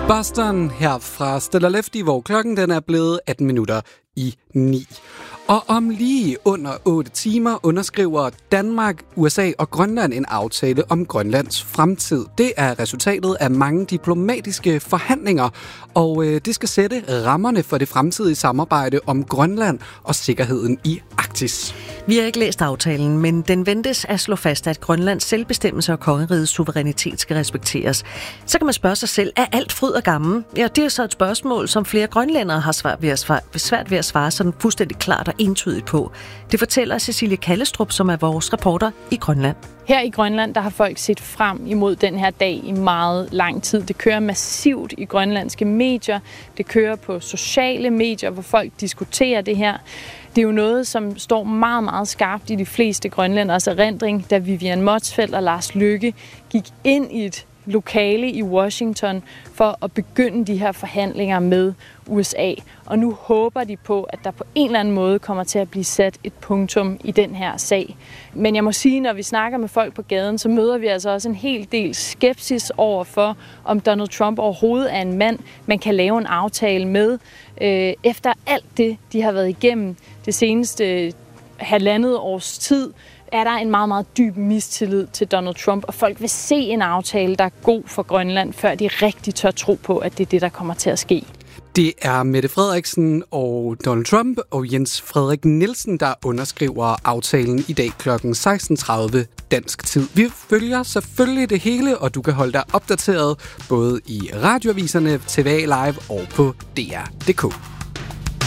Boston her fra Stellar Lefty, hvor klokken den er blevet 18 minutter i 9. Og om lige under 8 timer underskriver Danmark, USA og Grønland en aftale om Grønlands fremtid. Det er resultatet af mange diplomatiske forhandlinger, og det skal sætte rammerne for det fremtidige samarbejde om Grønland og sikkerheden i Arktis. Vi har ikke læst aftalen, men den ventes at slå fast, at Grønlands selvbestemmelse og kongerigets suverænitet skal respekteres. Så kan man spørge sig selv, er alt fryd og gammel? Ja, det er så et spørgsmål, som flere grønlændere har svært ved at svare sådan fuldstændig klart og entydigt på. Det fortæller Cecilie Kallestrup, som er vores reporter i Grønland. Her i Grønland, der har folk set frem imod den her dag i meget lang tid. Det kører massivt i grønlandske medier. Det kører på sociale medier, hvor folk diskuterer det her. Det er jo noget, som står meget, meget skarpt i de fleste grønlænders erindring, da Vivian Motzfeldt og Lars Løkke gik ind i et lokale i Washington for at begynde de her forhandlinger med USA. Og nu håber de på, at der på en eller anden måde kommer til at blive sat et punktum i den her sag. Men jeg må sige, når vi snakker med folk på gaden, så møder vi altså også en hel del skepsis over for, om Donald Trump overhovedet er en mand, man kan lave en aftale med. Efter alt det, de har været igennem det seneste halvandet års tid, er der en meget, meget dyb mistillid til Donald Trump, og folk vil se en aftale, der er god for Grønland, før de rigtig tør tro på, at det er det, der kommer til at ske. Det er Mette Frederiksen og Donald Trump og Jens Frederik Nielsen, der underskriver aftalen i dag kl. 16.30 dansk tid. Vi følger selvfølgelig det hele, og du kan holde dig opdateret både i radioaviserne, TVA Live og på DR.dk.